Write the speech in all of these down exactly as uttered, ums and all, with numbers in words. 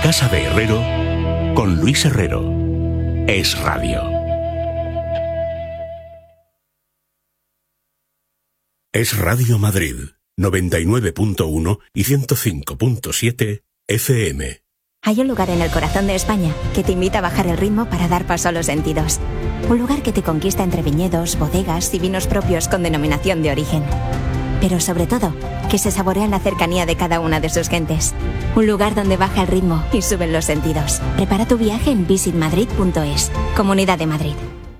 Casa de Herrero con Luis Herrero. Es Radio. Es Radio Madrid, noventa y nueve punto uno y ciento cinco punto siete F M. Hay un lugar en el corazón de España que te invita a bajar el ritmo para dar paso a los sentidos. Un lugar que te conquista entre viñedos, bodegas y vinos propios con denominación de origen. Pero sobre todo, que se saborea en la cercanía de cada una de sus gentes. Un lugar donde baja el ritmo y suben los sentidos. Prepara tu viaje en visit madrid punto es. Comunidad de Madrid.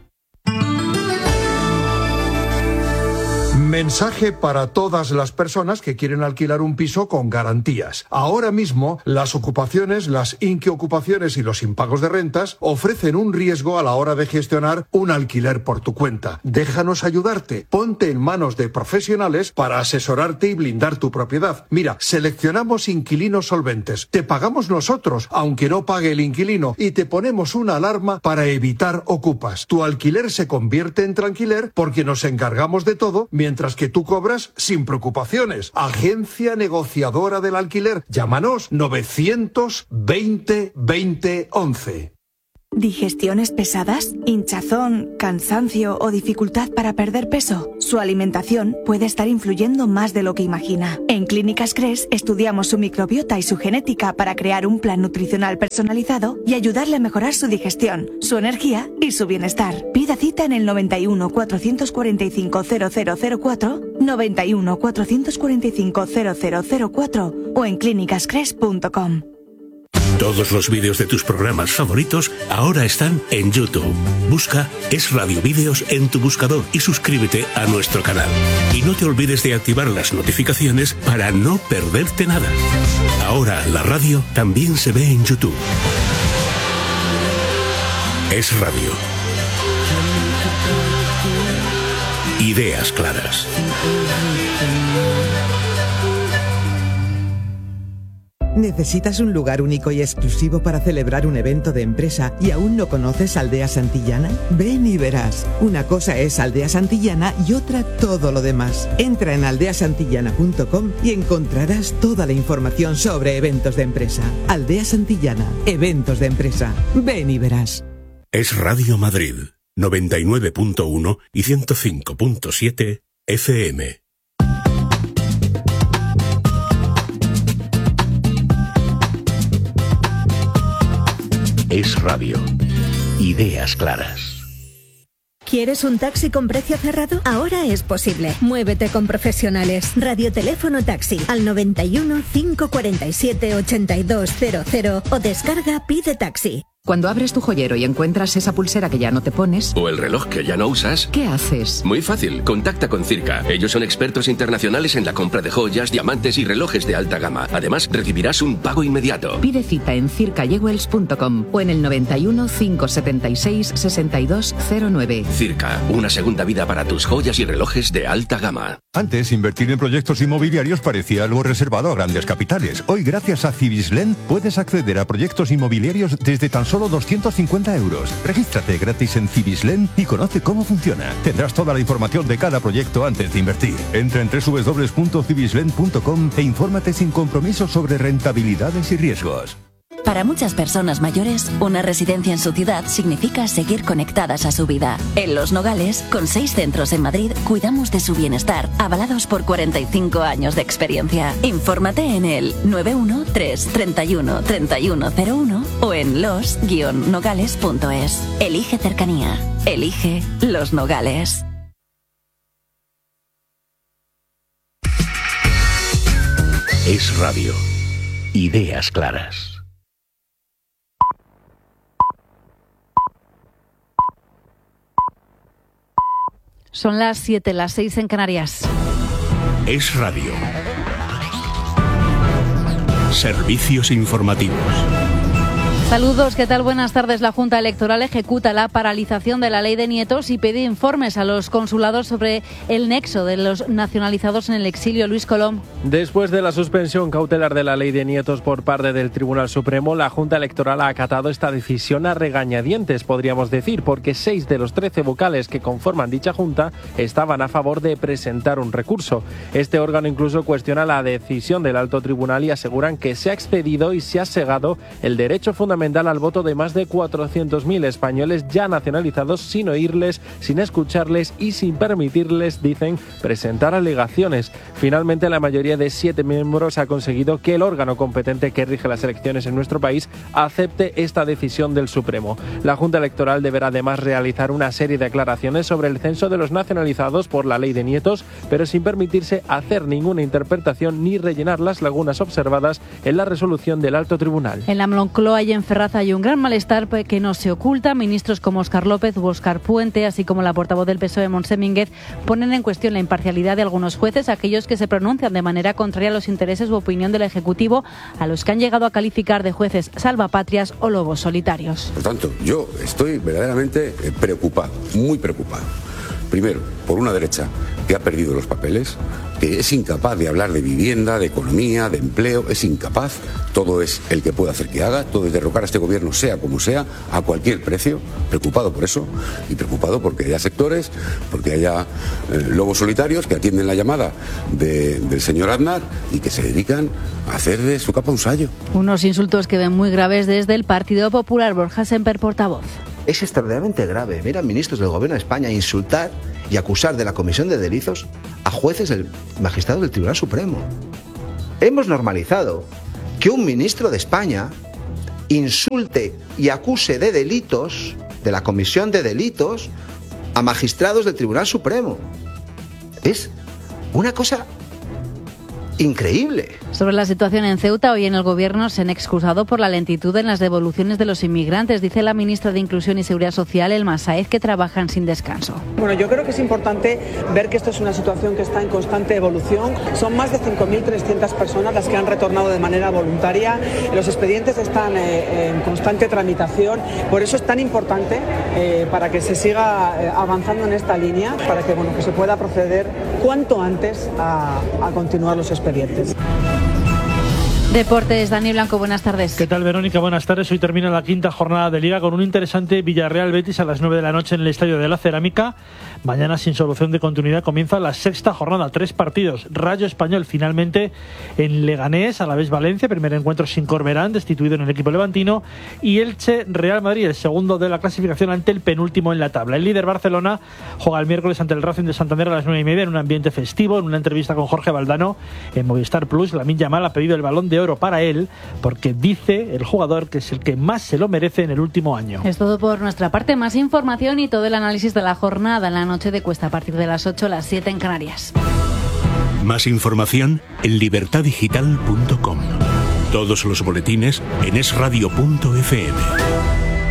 Mensaje para todas las personas que quieren alquilar un piso con garantías. Ahora mismo, las ocupaciones, las inquiocupaciones y los impagos de rentas ofrecen un riesgo a la hora de gestionar un alquiler por tu cuenta. Déjanos ayudarte. Ponte en manos de profesionales para asesorarte y blindar tu propiedad. Mira, seleccionamos inquilinos solventes. Te pagamos nosotros, aunque no pague el inquilino, y te ponemos una alarma para evitar ocupas. Tu alquiler se convierte en tranquiler porque nos encargamos de todo, mientras Mientras que tú cobras sin preocupaciones. Agencia negociadora del alquiler. Llámanos novecientos veinte veinte once. ¿Digestiones pesadas? ¿Hinchazón, cansancio o dificultad para perder peso? Su alimentación puede estar influyendo más de lo que imagina. En Clínicas Cres estudiamos su microbiota y su genética para crear un plan nutricional personalizado y ayudarle a mejorar su digestión, su energía y su bienestar. Pida cita en el noventa y uno, cuatrocientos cuarenta y cinco, cero cero cero cuatro, noventa y uno, cuatrocientos cuarenta y cinco, cero cero cero cuatro o en clínicas cres punto com. Todos los vídeos de tus programas favoritos ahora están en YouTube. Busca Es Radio Vídeos en tu buscador y suscríbete a nuestro canal. Y no te olvides de activar las notificaciones para no perderte nada. Ahora la radio también se ve en YouTube. Es Radio. Ideas claras. ¿Necesitas un lugar único y exclusivo para celebrar un evento de empresa y aún no conoces Aldea Santillana? Ven y verás. Una cosa es Aldea Santillana y otra todo lo demás. Entra en aldea santillana punto com y encontrarás toda la información sobre eventos de empresa. Aldea Santillana, eventos de empresa. Ven y verás. Es Radio Madrid, noventa y nueve punto uno y ciento cinco punto siete F M. Es Radio. Ideas claras. ¿Quieres un taxi con precio cerrado? Ahora es posible. Muévete con profesionales. Radioteléfono Taxi al noventa y uno, cinco cuarenta y siete, ochenta y dos cero cero o descarga Pide Taxi. Cuando abres tu joyero y encuentras esa pulsera que ya no te pones... O el reloj que ya no usas... ¿Qué haces? Muy fácil, contacta con Circa. Ellos son expertos internacionales en la compra de joyas, diamantes y relojes de alta gama. Además, recibirás un pago inmediato. Pide cita en circa jewels punto com o en el noventa y uno, cinco setenta y seis, sesenta y dos cero nueve. Circa, una segunda vida para tus joyas y relojes de alta gama. Antes, invertir en proyectos inmobiliarios parecía algo reservado a grandes capitales. Hoy, gracias a Civislend, puedes acceder a proyectos inmobiliarios desde tan solo doscientos cincuenta euros. Regístrate gratis en Civislend y conoce cómo funciona. Tendrás toda la información de cada proyecto antes de invertir. Entra en doble u doble u doble u punto civislend punto com e infórmate sin compromiso sobre rentabilidades y riesgos. Para muchas personas mayores, una residencia en su ciudad significa seguir conectadas a su vida. En Los Nogales, con seis centros en Madrid, cuidamos de su bienestar, avalados por cuarenta y cinco años de experiencia. Infórmate en el nueve uno tres, treinta y uno, treinta y uno cero uno o en los guion nogales punto es. Elige cercanía. Elige Los Nogales. Es Radio. Ideas claras. Son las siete, las seis en Canarias. Es Radio. Servicios informativos. Saludos, ¿qué tal? Buenas tardes. La Junta Electoral ejecuta la paralización de la ley de nietos y pide informes a los consulados sobre el nexo de los nacionalizados en el exilio. Luis Colom. Después de la suspensión cautelar de la ley de nietos por parte del Tribunal Supremo, la Junta Electoral ha acatado esta decisión a regañadientes, podríamos decir, porque seis de los trece vocales que conforman dicha Junta estaban a favor de presentar un recurso. Este órgano incluso cuestiona la decisión del Alto Tribunal y aseguran que se ha excedido y se ha segado el derecho fundamental al voto de más de cuatrocientos mil españoles ya nacionalizados sin oírles, sin escucharles y sin permitirles, dicen, presentar alegaciones. Finalmente, la mayoría de siete miembros ha conseguido que el órgano competente que rige las elecciones en nuestro país acepte esta decisión del Supremo. La Junta Electoral deberá además realizar una serie de aclaraciones sobre el censo de los nacionalizados por la ley de nietos, pero sin permitirse hacer ninguna interpretación ni rellenar las lagunas observadas en la resolución del Alto Tribunal. En la Moncloa y en Ferraz hay un gran malestar que no se oculta. Ministros como Óscar López u Óscar Puente, así como la portavoz del P S O E, Montse Mínguez, ponen en cuestión la imparcialidad de algunos jueces, aquellos que se pronuncian de manera contraria a los intereses u opinión del Ejecutivo, a los que han llegado a calificar de jueces salvapatrias o lobos solitarios. Por tanto, yo estoy verdaderamente preocupado, muy preocupado. Primero, por una derecha que ha perdido los papeles, que es incapaz de hablar de vivienda, de economía, de empleo, es incapaz. Todo es el que puede hacer que haga, todo es derrocar a este gobierno, sea como sea, a cualquier precio. Preocupado por eso y preocupado porque haya sectores, porque haya eh, lobos solitarios que atienden la llamada de, del señor Aznar y que se dedican a hacer de su capa un sayo. Unos insultos que ven muy graves desde el Partido Popular. Borja Semper, portavoz. Es extraordinariamente grave ver a ministros del Gobierno de España insultar y acusar de la comisión de delitos a jueces del magistrado del Tribunal Supremo. Hemos normalizado que un ministro de España insulte y acuse de delitos, de la comisión de delitos, a magistrados del Tribunal Supremo. Es una cosa increíble. Sobre la situación en Ceuta, hoy en el Gobierno se han excusado por la lentitud en las devoluciones de los inmigrantes. Dice la ministra de Inclusión y Seguridad Social, Elma Sáez, que trabajan sin descanso. Bueno, yo creo que es importante ver que esto es una situación que está en constante evolución. Son más de cinco mil trescientas personas las que han retornado de manera voluntaria. Los expedientes están eh, en constante tramitación. Por eso es tan importante eh, para que se siga eh, avanzando en esta línea, para que, bueno, que se pueda proceder cuanto antes a, a continuar los expedientes. Deportes, Dani Blanco, buenas tardes. ¿Qué tal, Verónica? Buenas tardes. Hoy termina la quinta jornada de Liga con un interesante Villarreal-Betis a las nueve de la noche en el Estadio de la Cerámica. Mañana, sin solución de continuidad, comienza la sexta jornada. Tres partidos. Rayo Español finalmente en Leganés, a la vez Valencia, primer encuentro sin Corberán, destituido en el equipo levantino. Y Elche-Real Madrid, el segundo de la clasificación ante el penúltimo en la tabla. El líder Barcelona juega el miércoles ante el Racing de Santander a las nueve y media en un ambiente festivo. En una entrevista con Jorge Valdano en Movistar Plus, Lamine Yamal ha pedido el Balón de Oro para él, porque dice el jugador que es el que más se lo merece en el último año. Es todo por nuestra parte. Más información y todo el análisis de la jornada en la noche de Cuesta a partir de las ocho, las siete en Canarias. Más información en libertad digital punto com. Todos los boletines en es radio punto efe eme.